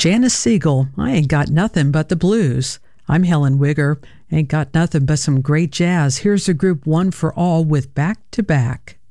Janice Siegel, I Ain't Got Nothing But the Blues. I'm Helen Wigger. Ain't got nothing but some great jazz. Here's the group One for All with Back to Back.